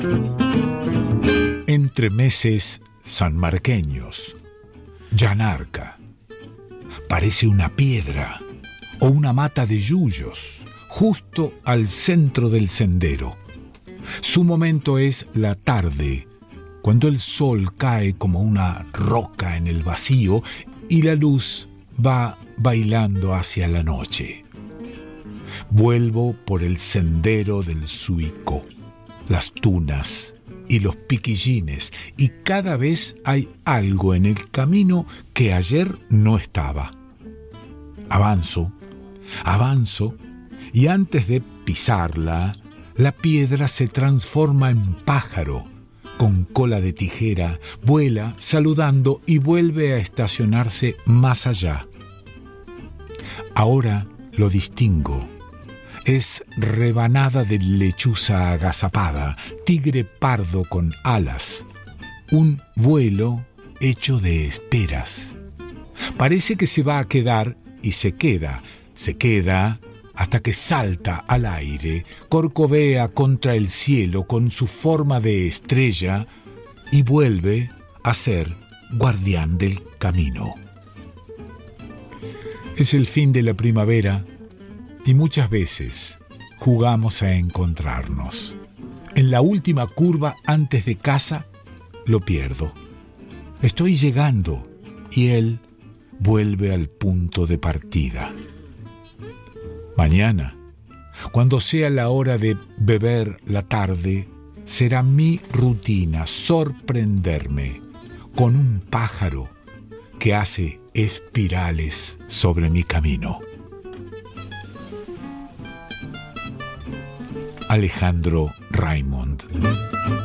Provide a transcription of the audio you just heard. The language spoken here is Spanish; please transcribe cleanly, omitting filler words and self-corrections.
Entremeses sanmarqueños. Llanarca. Parece una piedra o una mata de yuyos, justo al centro del sendero. Su momento es la tarde, cuando el sol cae como una roca en el vacío y la luz va bailando hacia la noche. Vuelvo por el sendero del Suicó, las tunas y los piquillines, y cada vez hay algo en el camino que ayer no estaba. Avanzo, y antes de pisarla, la piedra se transforma en pájaro, con cola de tijera, vuela saludando y vuelve a estacionarse más allá. Ahora lo distingo. Es rebanada de lechuza agazapada, tigre pardo con alas, un vuelo hecho de esperas. Parece que se va a quedar y se queda hasta que salta al aire, corcovea contra el cielo con su forma de estrella y vuelve a ser guardián del camino. Es el fin de la primavera y muchas veces jugamos a encontrarnos. En la última curva antes de casa lo pierdo. Estoy llegando y él vuelve al punto de partida. Mañana, cuando sea la hora de beber la tarde, será mi rutina sorprenderme con un pájaro que hace espirales sobre mi camino. Alejandro Raymond.